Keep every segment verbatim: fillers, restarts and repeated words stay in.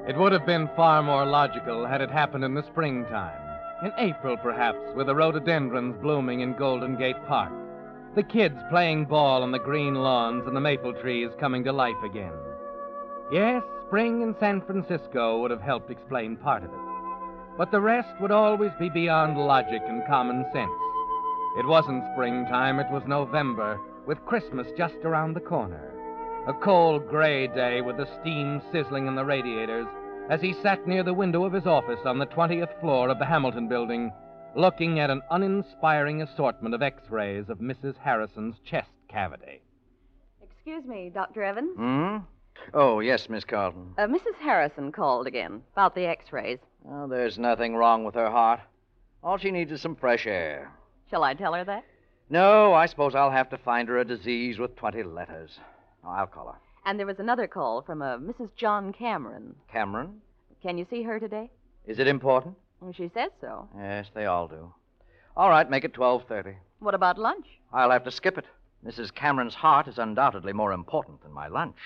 It would have been far more logical had it happened in the springtime. In April, perhaps, with the rhododendrons blooming in Golden Gate Park. The kids playing ball on the green lawns and the maple trees coming to life again. Yes, spring in San Francisco would have helped explain part of it. But the rest would always be beyond logic and common sense. It wasn't springtime, it was November, with Christmas just around the corner. A cold, gray day with the steam sizzling in the radiators as he sat near the window of his office on the twentieth floor of the Hamilton Building, looking at an uninspiring assortment of x-rays of Missus Harrison's chest cavity. Excuse me, Doctor Evans. Hmm? Oh, yes, Miss Carlton. Uh, Missus Harrison called again about the x-rays. Oh, there's nothing wrong with her heart. All she needs is some fresh air. Shall I tell her that? No, I suppose I'll have to find her a disease with twenty letters. Oh, I'll call her. And there was another call from a Missus John Cameron. Cameron? Can you see her today? Is it important? Well, she says so. Yes, they all do. All right, make it twelve thirty. What about lunch? I'll have to skip it. Missus Cameron's heart is undoubtedly more important than my lunch.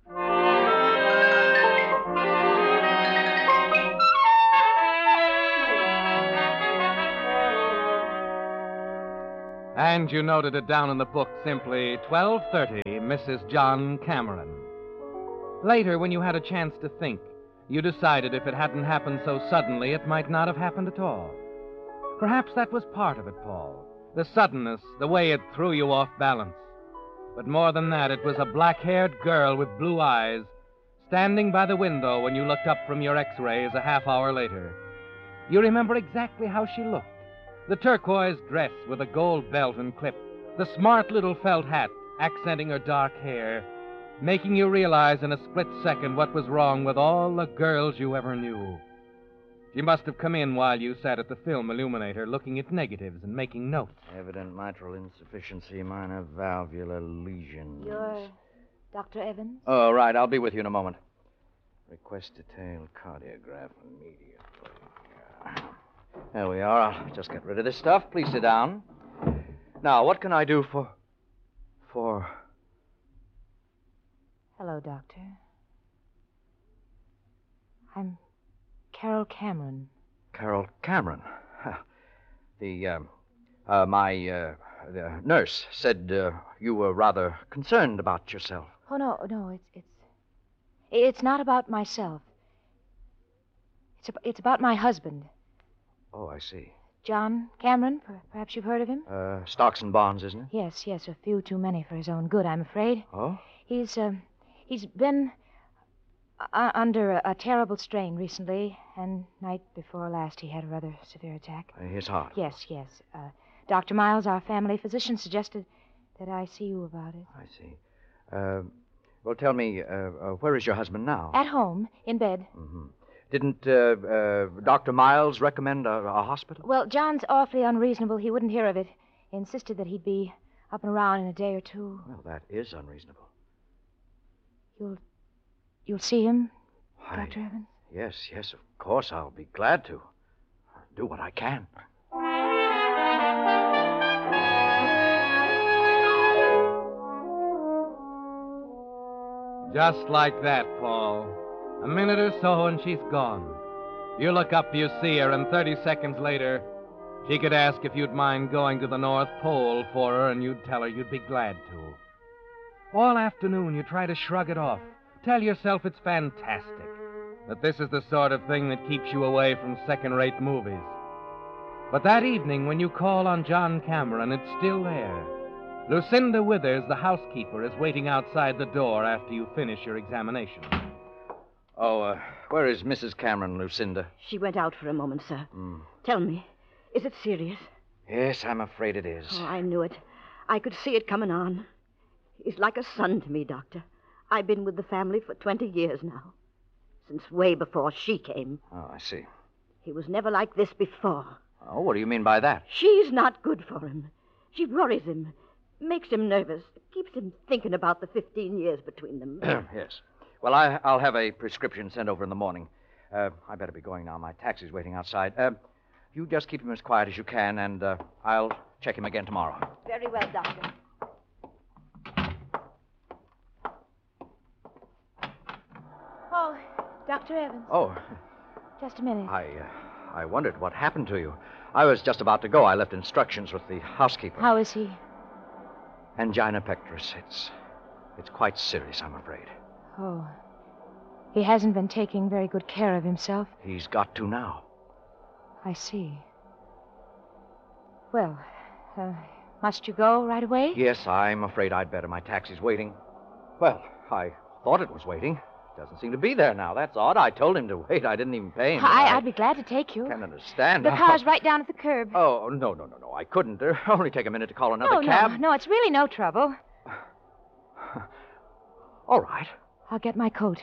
And you noted it down in the book simply, twelve thirty, Missus John Cameron. Later, when you had a chance to think, you decided if it hadn't happened so suddenly, it might not have happened at all. Perhaps that was part of it, Paul. The suddenness, the way it threw you off balance. But more than that, it was a black-haired girl with blue eyes standing by the window when you looked up from your x-rays a half hour later. You remember exactly how she looked. The turquoise dress with a gold belt and clip, the smart little felt hat accenting her dark hair, making you realize in a split second what was wrong with all the girls you ever knew. She must have come in while you sat at the film illuminator looking at negatives and making notes. Evident mitral insufficiency, minor valvular lesions. You're Doctor Evans? Oh, right. I'll be with you in a moment. Request detailed cardiograph immediately. There we are. I'll just get rid of this stuff. Please sit down. Now, what can I do for... for... Hello, Doctor. I'm Carol Cameron. Carol Cameron? The, um, uh, my, uh, the nurse said uh, you were rather concerned about yourself. Oh, no, no, it's, it's... It's not about myself. It's, ab- it's about my husband. Oh, I see. John Cameron, per- perhaps you've heard of him? Uh, stocks and bonds, isn't it? Yes, yes, a few too many for his own good, I'm afraid. Oh? He's, uh, he's been uh, under a, a terrible strain recently, and night before last he had a rather severe attack. Uh, his heart? Yes, yes. Uh, Doctor Miles, our family physician, suggested that I see you about it. I see. Uh, well, tell me, uh, uh, where is your husband now? At home, in bed. Mm-hmm. Didn't uh, uh, Doctor Miles recommend a, a hospital? Well, John's awfully unreasonable. He wouldn't hear of it. He insisted that he'd be up and around in a day or two. Well, that is unreasonable. You'll... you'll see him, I... Doctor Evans? Yes, yes, of course. I'll be glad to. I'll do what I can. Just like that, Paul. A minute or so and she's gone. You look up, you see her, and thirty seconds later, she could ask if you'd mind going to the North Pole for her, and you'd tell her you'd be glad to. All afternoon, you try to shrug it off. Tell yourself it's fantastic, that this is the sort of thing that keeps you away from second-rate movies. But that evening, when you call on John Cameron, it's still there. Lucinda Withers, the housekeeper, is waiting outside the door after you finish your examination. Oh, uh, where is Missus Cameron, Lucinda? She went out for a moment, sir. Mm. Tell me, is it serious? Yes, I'm afraid it is. Oh, I knew it. I could see it coming on. He's like a son to me, Doctor. I've been with the family for twenty years now. Since way before she came. Oh, I see. He was never like this before. Oh, what do you mean by that? She's not good for him. She worries him, makes him nervous, keeps him thinking about the fifteen years between them. Yes. Well, I, I'll have a prescription sent over in the morning. Uh, I better be going now. My taxi's waiting outside. Uh, you just keep him as quiet as you can, and uh, I'll check him again tomorrow. Very well, Doctor. Oh, Doctor Evans. Oh, Just a minute. I, uh, I wondered what happened to you. I was just about to go. I left instructions with the housekeeper. How is he? Angina pectoris. It's, it's quite serious, I'm afraid. Oh. He hasn't been taking very good care of himself. He's got to now. I see. Well, uh, must you go right away? Yes, I'm afraid I'd better. My taxi's waiting. Well, I thought it was waiting. Doesn't seem to be there now. That's odd. I told him to wait. I didn't even pay him. I, I I'd be glad to take you. can't understand. The how- car's right down at the curb. Oh, no, no, no, no. I couldn't. It'll only take a minute to call another no, cab. no, no, it's really no trouble. All right. I'll get my coat.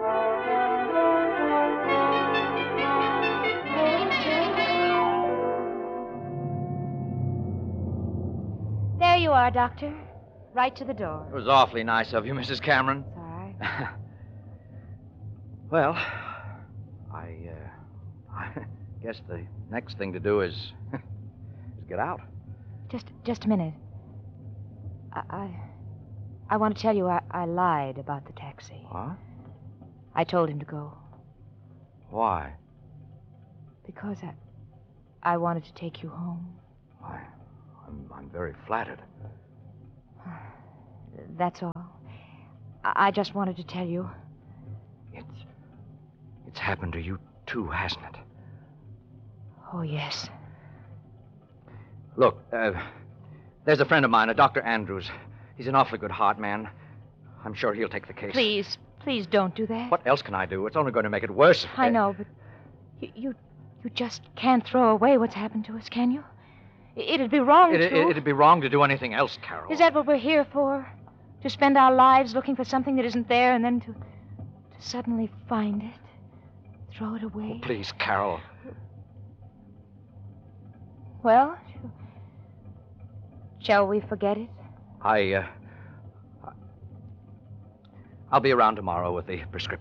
There you are, Doctor. Right to the door. It was awfully nice of you, Missus Cameron. It's all right. Well, I, uh, I guess the next thing to do is, is get out. Just, just a minute. I, I, I want to tell you I, I lied about the taxi. What? I told him to go Why? because I, I wanted to take you home. Why? I'm, I'm very flattered. That's all. I, I just wanted to tell you. It's, it's happened to you too, hasn't it? Oh, yes. Look, uh, there's a friend of mine, a Doctor Andrews. He's an awfully good heart man. I'm sure he'll take the case. Please, please don't do that. What else can I do? It's only going to make it worse. if- I know, but you, you, you just can't throw away what's happened to us, can you? I- It'd be wrong It, to. it, it'd be wrong to do anything else, Carol. Is that what we're here for? To spend our lives looking for something that isn't there and then to, to suddenly find it? Throw it away? Oh, please, Carol. Well, shall we forget it? I, uh... I'll be around tomorrow with the prescription.